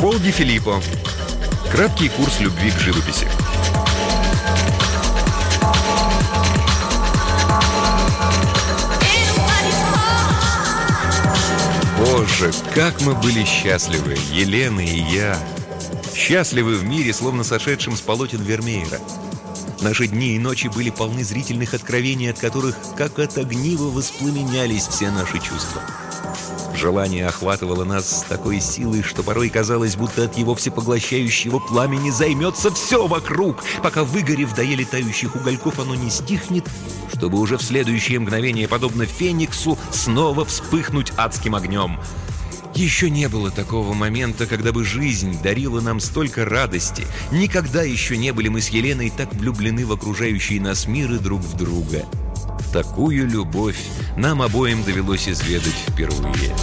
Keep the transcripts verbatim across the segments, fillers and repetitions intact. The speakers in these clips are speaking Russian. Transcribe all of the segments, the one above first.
Пол Ди Филиппо. Краткий курс любви к живописи. Боже, как мы были счастливы, Елена и я. Счастливы в мире, словно сошедшим с полотен Вермеера. Наши дни и ночи были полны зрительных откровений, от которых, как от огнива, воспламенялись все наши чувства. Желание охватывало нас с такой силой, что порой казалось, будто от его всепоглощающего пламени займется все вокруг, пока, выгорев до еле тающих угольков, оно не стихнет, чтобы уже в следующее мгновение, подобно фениксу, снова вспыхнуть адским огнем. Еще не было такого момента, когда бы жизнь дарила нам столько радости. Никогда еще не были мы с Еленой так влюблены в окружающие нас мир и друг в друга. Такую любовь нам обоим довелось изведать впервые.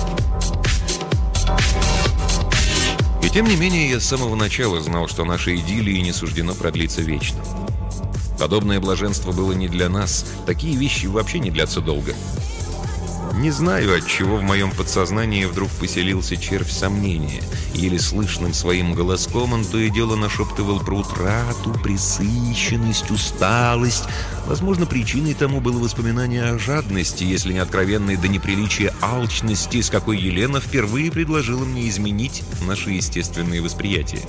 И тем не менее, я с самого начала знал, что нашей идиллии не суждено продлиться вечно. Подобное блаженство было не для нас. Такие вещи вообще не длятся долго. Не знаю, от чего в моем подсознании вдруг поселился червь сомнения. Еле слышным своим голоском он то и дело нашептывал про утрату, пресыщенность, усталость. Возможно, причиной тому было воспоминание о жадности, если не откровенной до неприличия алчности, с какой Елена впервые предложила мне изменить наши естественные восприятия.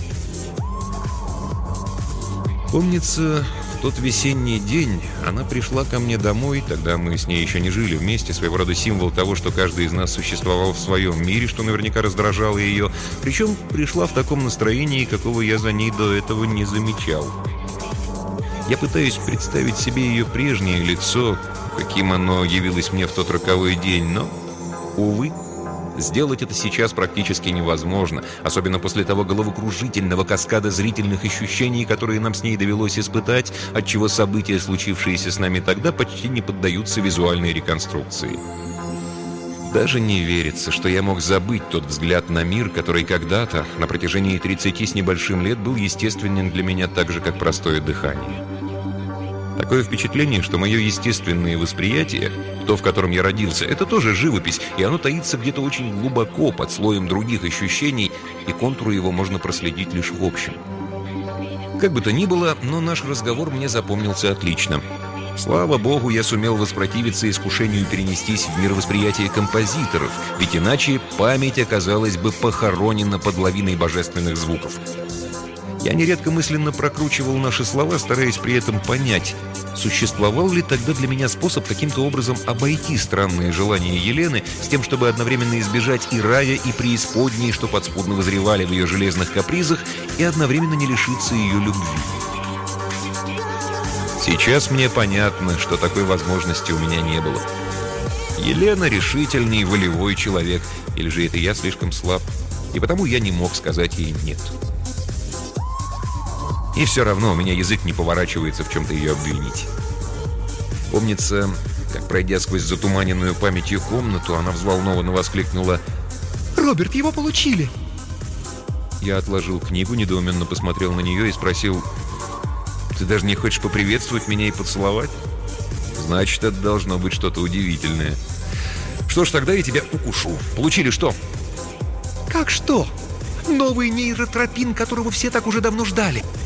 Помнится, в тот весенний день она пришла ко мне домой, тогда мы с ней еще не жили вместе, своего рода символ того, что каждый из нас существовал в своем мире, что наверняка раздражало ее, причем пришла в таком настроении, какого я за ней до этого не замечал. Я пытаюсь представить себе ее прежнее лицо, каким оно явилось мне в тот роковой день, но, увы, сделать это сейчас практически невозможно, особенно после того головокружительного каскада зрительных ощущений, которые нам с ней довелось испытать, отчего события, случившиеся с нами тогда, почти не поддаются визуальной реконструкции. Даже не верится, что я мог забыть тот взгляд на мир, который когда-то, на протяжении тридцати с небольшим лет, был естественен для меня так же, как простое дыхание. Такое впечатление, что мое естественное восприятие, то, в котором я родился, это тоже живопись, и оно таится где-то очень глубоко, под слоем других ощущений, и контуры его можно проследить лишь в общем. Как бы то ни было, но наш разговор мне запомнился отлично. Слава богу, я сумел воспротивиться искушению перенестись в мировосприятие композиторов, ведь иначе память оказалась бы похоронена под лавиной божественных звуков. Я нередко мысленно прокручивал наши слова, стараясь при этом понять, существовал ли тогда для меня способ каким-то образом обойти странные желания Елены с тем, чтобы одновременно избежать и рая, и преисподней, что подспудно возревали в ее железных капризах, и одновременно не лишиться ее любви. Сейчас мне понятно, что такой возможности у меня не было. Елена решительный, волевой человек, или же это я слишком слаб, и потому я не мог сказать ей «нет». И все равно у меня язык не поворачивается в чем-то ее обвинить. Помнится, как, пройдя сквозь затуманенную памятью комнату, она взволнованно воскликнула: «Роберт, его получили!» Я отложил книгу, недоуменно посмотрел на нее и спросил: «Ты даже не хочешь поприветствовать меня и поцеловать?» «Значит, это должно быть что-то удивительное. Что ж, тогда я тебя укушу. Получили что?» «Как что? Новый нейротропин, которого все так уже давно ждали.